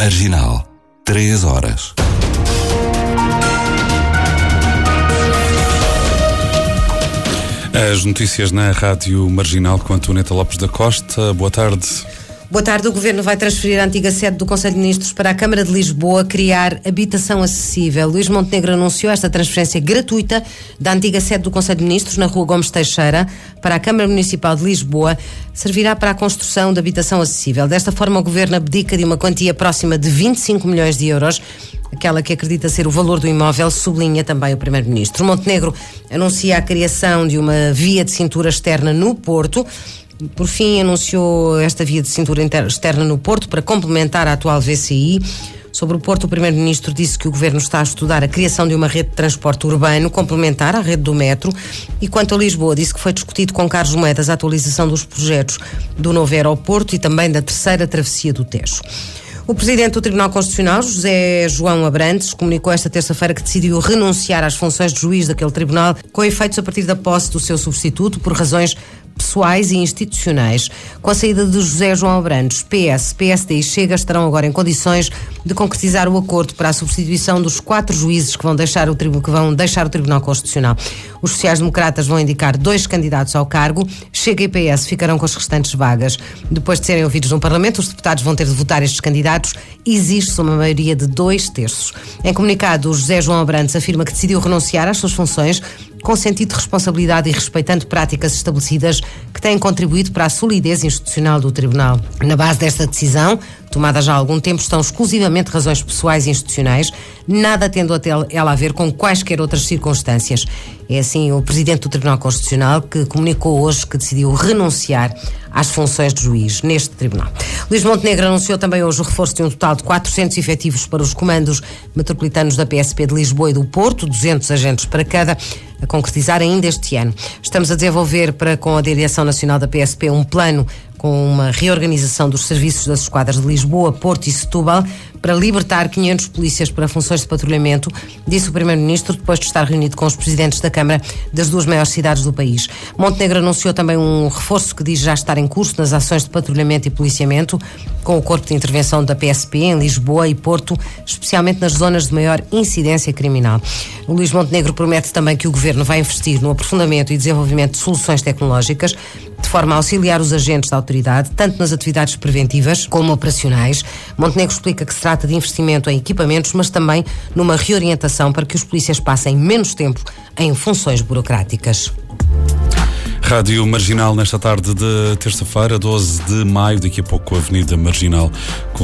Marginal, 3 horas. As notícias na Rádio Marginal com Antoneta Lopes da Costa. Boa tarde. Boa tarde. O Governo vai transferir a antiga sede do Conselho de Ministros para a Câmara de Lisboa, criar habitação acessível. Luís Montenegro anunciou esta transferência gratuita da antiga sede do Conselho de Ministros, na Rua Gomes Teixeira, para a Câmara Municipal de Lisboa. Servirá para a construção de habitação acessível. Desta forma, o Governo abdica de uma quantia próxima de 25 milhões de euros, aquela que acredita ser o valor do imóvel, sublinha também o Primeiro-Ministro. Montenegro anuncia a criação de uma via de cintura externa no Porto. Por fim, anunciou esta via de cintura externa no Porto para complementar a atual VCI. Sobre o Porto, o Primeiro-Ministro disse que o Governo está a estudar a criação de uma rede de transporte urbano complementar à rede do metro. E quanto a Lisboa, disse que foi discutido com Carlos Moedas a atualização dos projetos do novo aeroporto e também da terceira travessia do Tejo. O Presidente do Tribunal Constitucional, José João Abrantes, comunicou esta terça-feira que decidiu renunciar às funções de juiz daquele tribunal, com efeitos a partir da posse do seu substituto, por razões pessoais e institucionais. Com a saída de José João Abrantes, PS, PSD e Chega estarão agora em condições de concretizar o acordo para a substituição dos 4 juízes que vão deixar o Tribunal Constitucional. Os sociais-democratas vão indicar 2 candidatos ao cargo. Chega e PS ficarão com as restantes vagas. Depois de serem ouvidos no Parlamento, os deputados vão ter de votar estes candidatos. Exige-se uma maioria de 2/3. Em comunicado, José João Abrantes afirma que decidiu renunciar às suas funções com sentido de responsabilidade e respeitando práticas estabelecidas que têm contribuído para a solidez institucional do Tribunal. Na base desta decisão, tomada já há algum tempo, estão exclusivamente razões pessoais e institucionais, nada tendo ela a ver com quaisquer outras circunstâncias. É assim o Presidente do Tribunal Constitucional que comunicou hoje que decidiu renunciar às funções de juiz neste Tribunal. Luís Montenegro anunciou também hoje o reforço de um total de 400 efetivos para os comandos metropolitanos da PSP de Lisboa e do Porto, 200 agentes para cada, a concretizar ainda este ano. Estamos a desenvolver com a Direção Nacional da PSP um plano com uma reorganização dos serviços das esquadras de Lisboa, Porto e Setúbal para libertar 500 polícias para funções de patrulhamento, disse o Primeiro-Ministro depois de estar reunido com os presidentes da Câmara das 2 maiores cidades do país. Montenegro anunciou também um reforço que diz já estar em curso nas ações de patrulhamento e policiamento com o corpo de intervenção da PSP em Lisboa e Porto, especialmente nas zonas de maior incidência criminal. O Luís Montenegro promete também que o Governo vai investir no aprofundamento e desenvolvimento de soluções tecnológicas de forma a auxiliar os agentes da autoridade, tanto nas atividades preventivas como operacionais. Montenegro explica que se trata de investimento em equipamentos, mas também numa reorientação para que os polícias passem menos tempo em funções burocráticas. Rádio Marginal nesta tarde de terça-feira, 12 de maio, daqui a pouco a Avenida Marginal.